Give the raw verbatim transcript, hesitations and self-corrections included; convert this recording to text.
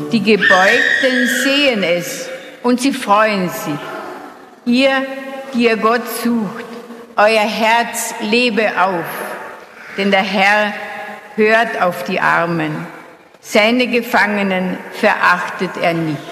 Die Gebeugten sehen es und sie freuen sich. Ihr, die ihr Gott sucht, euer Herz lebe auf, denn der Herr hört auf die Armen. Seine Gefangenen verachtet er nicht.